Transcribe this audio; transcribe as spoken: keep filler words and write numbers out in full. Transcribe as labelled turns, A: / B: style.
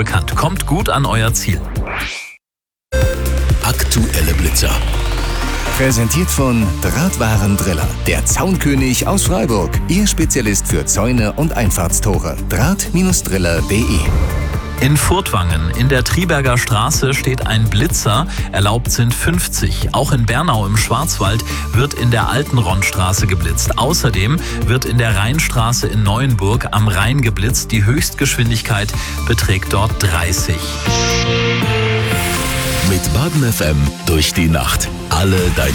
A: bekannt. Kommt gut an euer Ziel.
B: Aktuelle Blitzer. Präsentiert von Drahtwarendriller, der Zaunkönig aus Freiburg. Ihr Spezialist für Zäune und Einfahrtstore. Draht-Driller punkt de.
A: In Furtwangen in der Triberger Straße steht ein Blitzer, erlaubt sind fünfzig. Auch in Bernau im Schwarzwald wird in der Alten Ronnstraße geblitzt. Außerdem wird in der Rheinstraße in Neuenburg am Rhein geblitzt. Die Höchstgeschwindigkeit beträgt dort dreißig.
B: Mit Baden F M durch die Nacht. Alle deine